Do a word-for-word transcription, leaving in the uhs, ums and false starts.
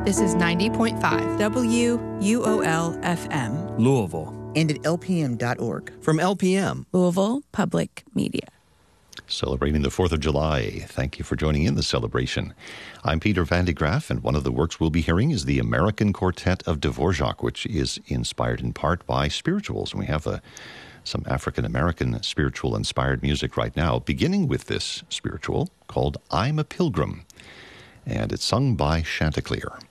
This is ninety point five W U O L F M. Louisville. And at L P M dot org. From L P M. Louisville Public Media. Celebrating the fourth of July. Thank you for joining in the celebration. I'm Peter Van de Graaff, and one of the works we'll be hearing is the American Quartet of Dvorak, which is inspired in part by spirituals. And we have a, some African-American spiritual-inspired music right now, beginning with this spiritual called I'm a Pilgrim, and it's sung by Chanticleer.